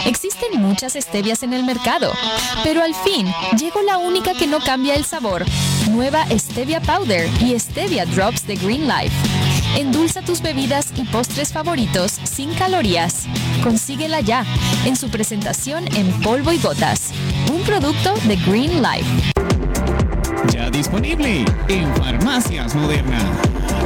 Existen muchas stevias en el mercado, pero al fin llegó la única que no cambia el sabor. Nueva Stevia Powder y Stevia Drops de Green Life. Endulza tus bebidas y postres favoritos sin calorías. Consíguela ya, en su presentación en polvo y gotas. Un producto de Green Life. Ya disponible en Farmacias Moderna.